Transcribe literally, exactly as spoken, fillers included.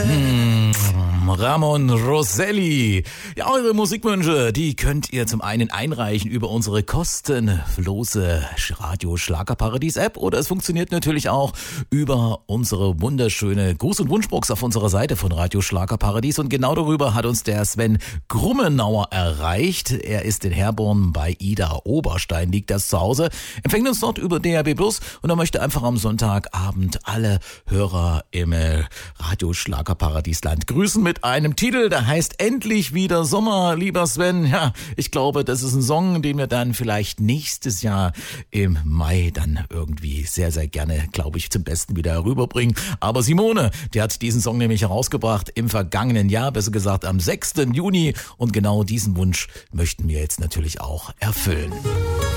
Ramon Rosselli. Ja, eure Musikwünsche, die könnt ihr zum einen einreichen über unsere kostenlose Radio-Schlagerparadies-App oder es funktioniert natürlich auch über unsere wunderschöne Gruß- und Wunschbox auf unserer Seite von Radio Schlagerparadies und genau darüber hat uns der Sven Grummenauer erreicht. Er ist in Herborn bei Ida Oberstein, liegt das zu Hause, empfängt uns dort über D A B Plus und er möchte einfach am Sonntagabend alle Hörer im Radio Schlagerparadiesland grüßen mit einem Titel, der heißt Endlich wieder Sommer, lieber Sven. Ja, ich glaube, das ist ein Song, den wir dann vielleicht nächstes Jahr im Mai dann irgendwie sehr, sehr gerne, glaube ich, zum Besten wieder herüberbringen. Aber Simone, die hat diesen Song nämlich herausgebracht im vergangenen Jahr, besser gesagt am sechsten Juni und genau diesen Wunsch möchten wir jetzt natürlich auch erfüllen.